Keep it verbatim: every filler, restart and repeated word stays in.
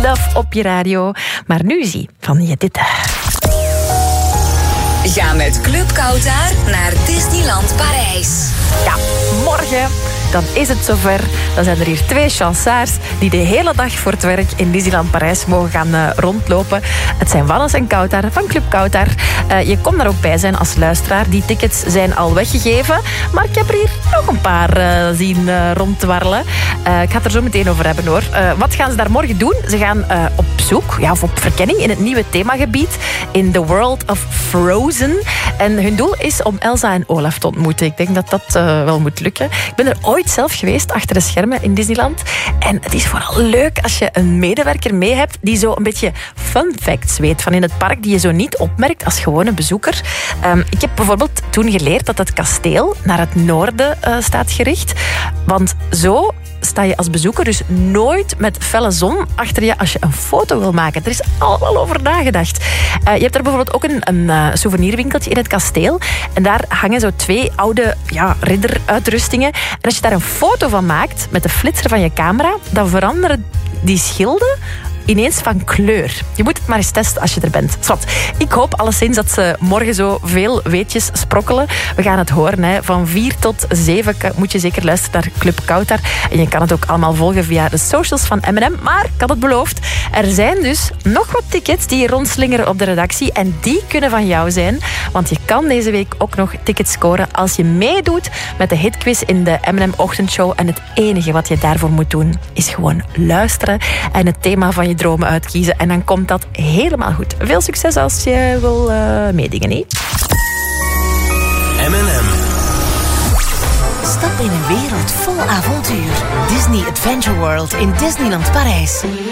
Love op je radio. Maar nu zie van je dit. Ga met Club Kautar naar Disneyland Parijs. Ja, morgen, dan is het zover. Dan zijn er hier twee chansaars die de hele dag voor het werk in Disneyland Parijs mogen gaan uh, rondlopen. Het zijn Wannes en Kautar van Club Kautar. Uh, je kon daar ook bij zijn als luisteraar. Die tickets zijn al weggegeven. Maar ik heb er hier nog een paar uh, zien uh, rondwarrelen. Uh, ik ga het er zo meteen over hebben, hoor. Uh, wat gaan ze daar morgen doen? Ze gaan uh, op zoek, ja, of op verkenning in het nieuwe themagebied in The World of Frozen. En hun doel is om Elsa en Olaf te ontmoeten. Ik denk dat dat uh, wel moet lukken. Ik ben er ooit zelf geweest, achter de schermen in Disneyland. En het is vooral leuk als je een medewerker mee hebt die zo een beetje fun facts weet van in het park die je zo niet opmerkt als gewone bezoeker. Um, ik heb bijvoorbeeld toen geleerd dat het kasteel naar het noorden uh, staat gericht. Want zo sta je als bezoeker dus nooit met felle zon achter je als je een foto wil maken. Er is allemaal over nagedacht. Uh, je hebt er bijvoorbeeld ook een, een uh, souvenirwinkeltje in het kasteel. En daar hangen zo twee oude ja, ridderuitrustingen. En als je daar een foto van maakt met de flitser van je camera, dan veranderen die schilden ineens van kleur. Je moet het maar eens testen als je er bent. Zwat. Ik hoop alleszins dat ze morgen zo veel weetjes sprokkelen. We gaan het horen. Hè. Van vier tot zeven moet je zeker luisteren naar Club Kautar. En je kan het ook allemaal volgen via de socials van M en M. Maar ik had het beloofd. Er zijn dus nog wat tickets die rondslingeren op de redactie. En die kunnen van jou zijn. Want je kan deze week ook nog tickets scoren als je meedoet met de hitquiz in de M en M ochtendshow. En het enige wat je daarvoor moet doen is gewoon luisteren en het thema van je dromen uitkiezen. En dan komt dat helemaal goed. Veel succes als je wil uh, meedingen, hè? M en M. Stap in een wereld vol avontuur. Disney Adventure World in Disneyland Parijs.